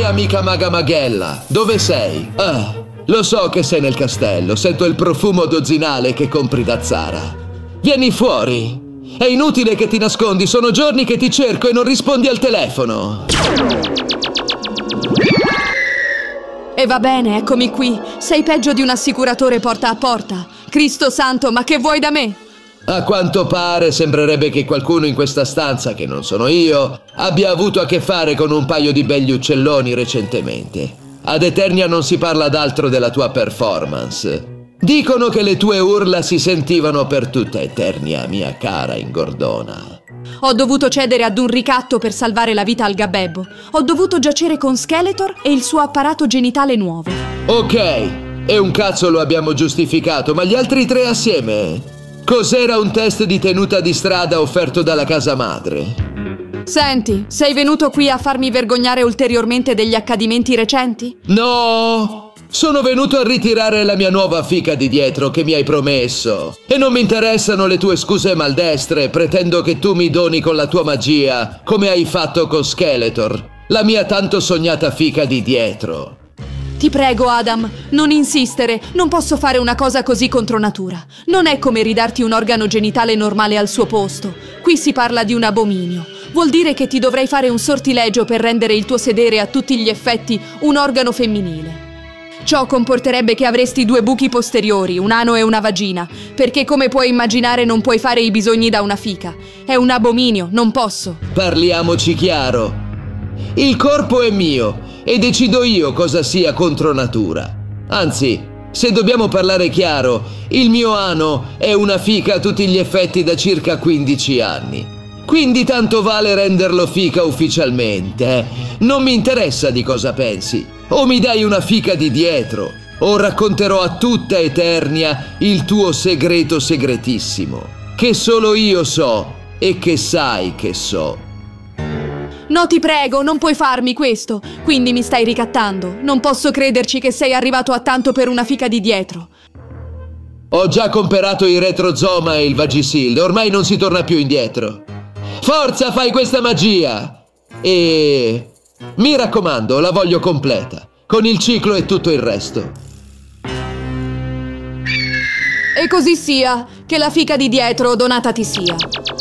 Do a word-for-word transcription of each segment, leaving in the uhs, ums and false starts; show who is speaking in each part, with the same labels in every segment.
Speaker 1: mia amica Maga Maghella, dove sei? Ah, lo so che sei nel castello, sento il profumo dozzinale che compri da Zara. Vieni fuori. È inutile che ti nascondi, sono giorni che ti cerco e non rispondi al telefono.
Speaker 2: E va bene, eccomi qui. Sei peggio di un assicuratore porta a porta. Cristo santo, ma che vuoi da me?
Speaker 1: A quanto pare sembrerebbe che qualcuno in questa stanza, che non sono io, abbia avuto a che fare con un paio di begli uccelloni recentemente. Ad Eternia non si parla d'altro della tua performance. Dicono che le tue urla si sentivano per tutta Eternia, mia cara ingordona.
Speaker 2: Ho dovuto cedere ad un ricatto per salvare la vita al Gabebbo. Ho dovuto giacere con Skeletor e il suo apparato genitale nuovo.
Speaker 1: Ok, e un cazzo lo abbiamo giustificato, ma gli altri tre assieme? Cos'era un test di tenuta di strada offerto dalla casa madre?
Speaker 2: Senti, sei venuto qui a farmi vergognare ulteriormente degli accadimenti recenti?
Speaker 1: No! Sono venuto a ritirare la mia nuova fica di dietro che mi hai promesso. E non mi interessano le tue scuse maldestre, pretendo che tu mi doni con la tua magia, come hai fatto con Skeletor, la mia tanto sognata fica di dietro.
Speaker 2: Ti prego, Adam, non insistere, non posso fare una cosa così contro natura. Non è come ridarti un organo genitale normale al suo posto. Qui si parla di un abominio. Vuol dire che ti dovrei fare un sortilegio per rendere il tuo sedere a tutti gli effetti un organo femminile. Ciò comporterebbe che avresti due buchi posteriori, un ano e una vagina, perché come puoi immaginare non puoi fare i bisogni da una fica. È un abominio, non posso.
Speaker 1: Parliamoci chiaro. Il corpo è mio e decido io cosa sia contro natura. Anzi, se dobbiamo parlare chiaro, il mio ano è una fica a tutti gli effetti da circa quindici anni. Quindi tanto vale renderlo fica ufficialmente. Non mi interessa di cosa pensi. O mi dai una fica di dietro, o racconterò a tutta Eternia il tuo segreto segretissimo, che solo io so e che sai che so.
Speaker 2: No, ti prego, non puoi farmi questo. Quindi mi stai ricattando. Non posso crederci che sei arrivato a tanto per una fica di dietro.
Speaker 1: Ho già comperato il retrozoma e il Vagisil, ormai non si torna più indietro. Forza, fai questa magia! E... mi raccomando, la voglio completa, con il ciclo e tutto il resto.
Speaker 2: E così sia, che la fica di dietro donata ti sia.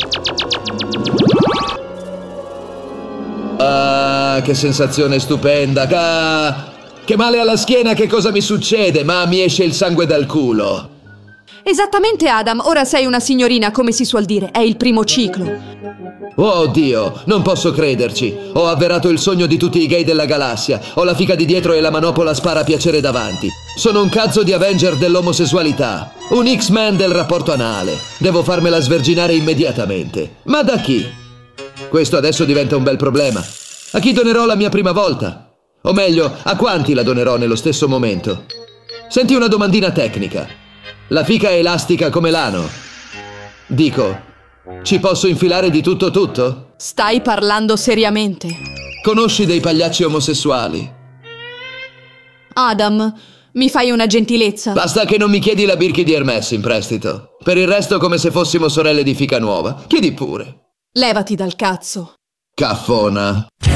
Speaker 1: Ah, che sensazione stupenda! Ah, che male alla schiena, che cosa mi succede? Ma mi esce il sangue dal culo.
Speaker 2: Esattamente, Adam, ora sei una signorina, come si suol dire, è il primo ciclo.
Speaker 1: Oh Dio, non posso crederci. Ho avverato il sogno di tutti i gay della galassia. Ho la fica di dietro e la manopola spara a piacere davanti. Sono un cazzo di Avenger dell'omosessualità. Un X-Men del rapporto anale. Devo farmela sverginare immediatamente. Ma da chi? Questo adesso diventa un bel problema. A chi donerò la mia prima volta? O meglio, a quanti la donerò nello stesso momento? Senti una domandina tecnica. La fica è elastica come l'ano. Dico, ci posso infilare di tutto tutto?
Speaker 2: Stai parlando seriamente?
Speaker 1: Conosci dei pagliacci omosessuali?
Speaker 2: Adam, mi fai una gentilezza?
Speaker 1: Basta che non mi chiedi la Birkin di Hermès in prestito. Per il resto come se fossimo sorelle di fica nuova. Chiedi pure.
Speaker 2: Levati dal cazzo.
Speaker 1: Caffona.